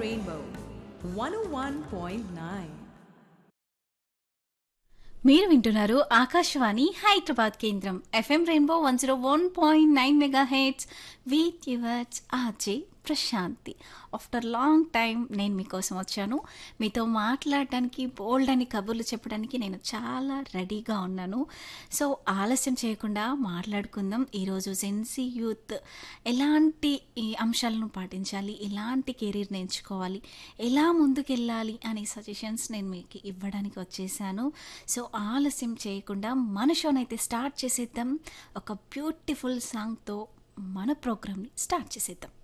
Rainbow 101.9. మీరు వింటున్నారు ఆకాశవాణి హైదరాబాద్ కేంద్రం FM rainbow 101.9 mega heads with yours RJ Prashanti. After long time నేను మీకోసం వచ్చాను. మీతో మాట్లాడడానికి బోల్డ్ అని కబుర్లు చెప్పడానికి నేను చాలా రెడీగా ఉన్నాను. సో ఆలస్యం చేయకుండా మాట్లాడుకుందాం. ఈరోజు జెన్సీ యూత్ ఎలాంటి ఈ అంశాలను పాటించాలి, ఎలాంటి కెరీర్ని ఎంచుకోవాలి, ఎలా ముందుకెళ్ళాలి అనే సజెషన్స్ నేను మీకు ఇవ్వడానికి వచ్చేసాను. సో ఆలస్యం చేయకుండా మన షోనైతే స్టార్ట్ చేసేద్దాం. ఒక బ్యూటిఫుల్ సాంగ్తో మన ప్రోగ్రామ్ని స్టార్ట్ చేసేద్దాం.